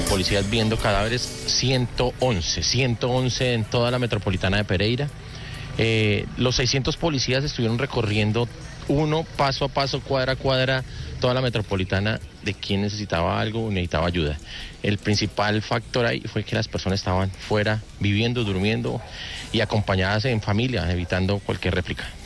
policías viendo cadáveres, 111 en toda la metropolitana de Pereira. Los 600 policías estuvieron recorriendo uno paso a paso, cuadra a cuadra, toda la metropolitana de quien necesitaba algo o necesitaba ayuda. El principal factor ahí fue que las personas estaban fuera, viviendo, durmiendo y acompañadas en familia, evitando cualquier réplica.